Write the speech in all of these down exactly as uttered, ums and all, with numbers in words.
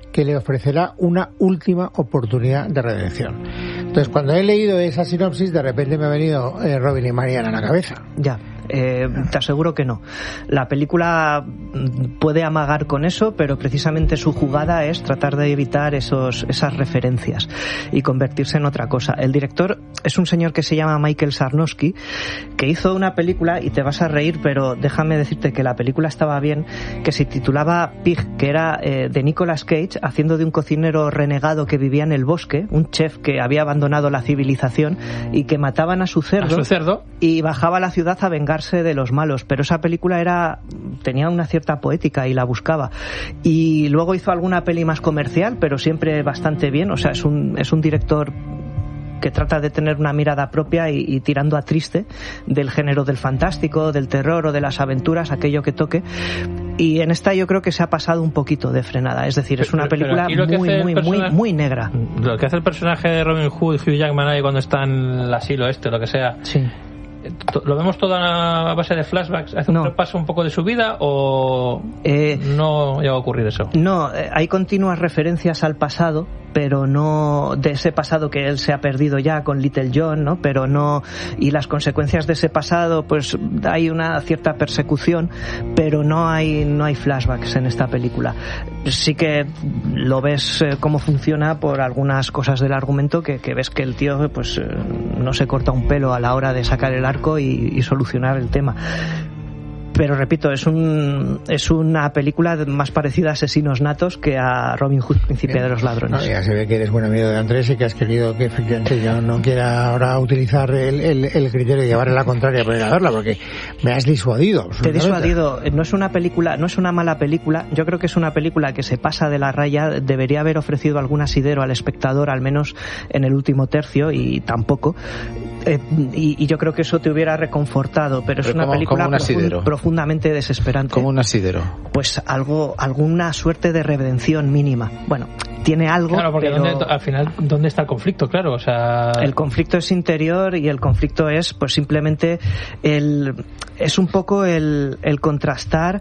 que le ofrecerá una última oportunidad de redención. Entonces, cuando he leído esa sinopsis, de repente me ha venido eh, Robin y Mariana a la cabeza. Ya. Eh, te aseguro que no. La película puede amagar con eso, pero precisamente su jugada es tratar de evitar esos, esas referencias y convertirse en otra cosa. El director es un señor que se llama Michael Sarnowski, que hizo una película, y te vas a reír, pero déjame decirte que la película estaba bien, que se titulaba Pig, que era eh, de Nicolas Cage, haciendo de un cocinero renegado que vivía en el bosque, un chef que había abandonado la civilización y que mataban a su cerdo, ¿A su cerdo? y bajaba a la ciudad a vengar de los malos, pero esa película era tenía una cierta poética y la buscaba. Y luego hizo alguna peli más comercial, pero siempre bastante bien. O sea, es un es un director que trata de tener una mirada propia y, y tirando a triste del género del fantástico, del terror o de las aventuras, aquello que toque. Y en esta yo creo que se ha pasado un poquito de frenada. Es decir, es una película muy, muy, muy, muy negra. Lo que hace el personaje de Robin Hood, Hugh Jackman, ahí cuando está en el asilo este, lo que sea. Sí. ¿Lo vemos todo a base de flashbacks? ¿Hace no. un repaso un poco de su vida o eh, no llega a ocurrir eso? No, eh, hay continuas referencias al pasado, pero no de ese pasado que él se ha perdido ya con Little John, ¿no? Pero no, y las consecuencias de ese pasado, pues hay una cierta persecución, pero no hay no hay flashbacks en esta película. Sí que lo ves eh, cómo funciona por algunas cosas del argumento, que, que ves que el tío pues eh, no se corta un pelo a la hora de sacar el arco y, y solucionar el tema. Pero repito, es un es una película más parecida a Asesinos Natos que a Robin Hood, Príncipe de los Ladrones. No, ya se ve que eres buen amigo de Andrés y que has querido que efectivamente yo no quiera ahora utilizar el, el, el criterio de llevarle la contraria para ir a verla, porque me has disuadido. Te he disuadido. No es una película, no es una mala película. Yo creo que es una película que se pasa de la raya. Debería haber ofrecido algún asidero al espectador, al menos en el último tercio, y tampoco. Eh, y, y yo creo que eso te hubiera reconfortado, pero es pero una como, película como un profund, profundamente desesperante. Como un asidero. Pues algo, alguna suerte de redención mínima. Bueno, tiene algo. Claro, porque pero ¿dónde, al final, ¿dónde está el conflicto? Claro, o sea. El conflicto es interior y el conflicto es, pues simplemente el, es un poco el, el contrastar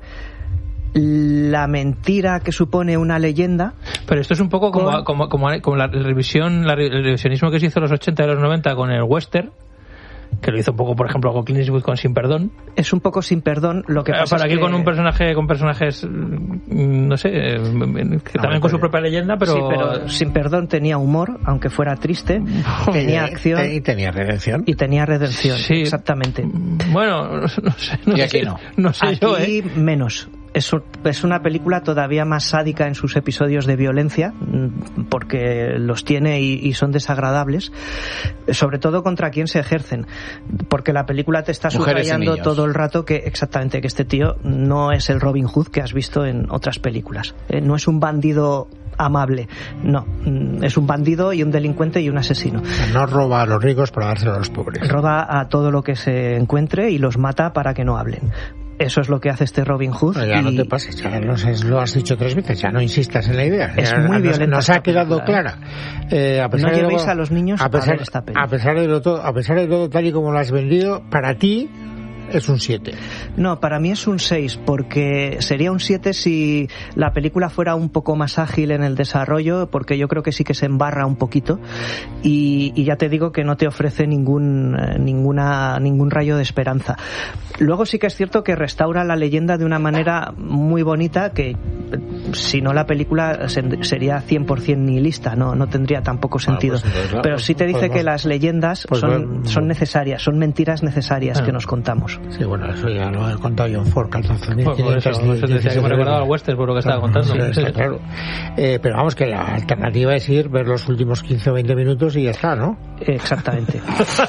la mentira que supone una leyenda. Pero esto es un poco como, como, como, como la revisión, la, el revisionismo que se hizo en los ochenta y los noventa con el western, que lo hizo un poco, por ejemplo, con Clint Eastwood con Sin Perdón. Es un poco Sin Perdón. Lo que pasa para aquí es que con un personaje, con personajes, no sé, que no, también con su propia leyenda, pero... Sí, pero Sin Perdón tenía humor, aunque fuera triste, tenía acción... Y tenía redención. Y tenía redención, sí. Exactamente. Bueno, no, no sé. No y aquí sé, no. No sé aquí yo, ¿eh? menos. Es, es una película todavía más sádica en sus episodios de violencia, porque los tiene y, y son desagradables, sobre todo contra quien se ejercen, porque la película te está Mujeres subrayando todo el rato que exactamente que este tío no es el Robin Hood que has visto en otras películas, eh, no es un bandido amable, no, es un bandido y un delincuente y un asesino. No roba a los ricos para dárselo a los pobres. Roba a todo lo que se encuentre y los mata para que no hablen. Eso es lo que hace este Robin Hood. Pero ya y... no te pases, ya lo has, lo has dicho tres veces, ya no insistas en la idea. Es ya, muy nos, violenta. Nos ha quedado película, clara. Eh, a pesar no llevéis de lo, a los niños a, pesar, a ver esta película. A pesar de lo todo, a pesar de todo tal y como lo has vendido, para ti es un siete. No, para mí es un seis, porque sería un siete si la película fuera un poco más ágil en el desarrollo, porque yo creo que sí que se embarra un poquito y, y ya te digo que no te ofrece ningún ninguna ningún rayo de esperanza. Luego sí que es cierto que restaura la leyenda de una manera muy bonita, que si no la película sería cien por ciento nihilista, no no tendría tampoco sentido. Ah, pues entonces, claro, pero sí te dice pues, que las leyendas pues, son, pues, son necesarias, son mentiras necesarias ah. que nos contamos. Sí, bueno, eso ya lo he contado John Ford, catorce mil quinientos. Por eso te decía que me recordaba al western por lo que estaba contando. Sí, está claro. Eh, pero vamos, que la alternativa es ir, ver los últimos quince o veinte minutos y ya está, ¿no? Exactamente.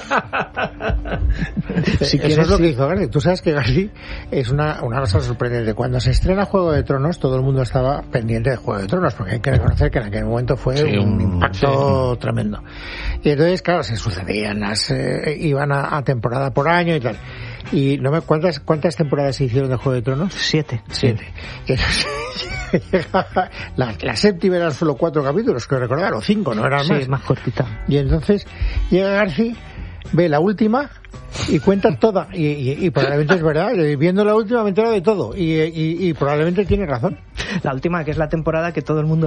Si eso es lo que hizo Garci. Tú sabes que Garci es una, una cosa sorprendente. Cuando se estrena Juego de Tronos, todo el mundo estaba pendiente de Juego de Tronos, porque hay que reconocer que en aquel momento fue sí, un impacto sí. tremendo. Y entonces, claro, se sucedían, las eh, iban a, a temporada por año y tal. Y no me cuántas cuántas temporadas se hicieron de Juego de Tronos. Siete. Siete. Sí. la, la séptima eran solo cuatro capítulos, que recordar, o cinco, no eran sí, más. Sí, más cortita. Y entonces llega Garci, ve la última y cuenta toda. Y, y, y probablemente es verdad. Viendo la última me entero de todo. Y, y, y probablemente tiene razón. La última, que es la temporada que todo el mundo